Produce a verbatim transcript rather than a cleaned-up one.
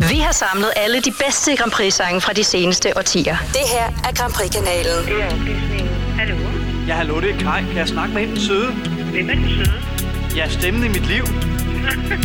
Vi har samlet alle de bedste Grand Prix-sange fra de seneste årtier. Det her er Grand Prix-kanalen. Det er oplæsningen. Hallo? Ja, hallo, det er Kai. Kan jeg snakke med hende søde? Hvem er den søde? Ja, stemmen i mit liv.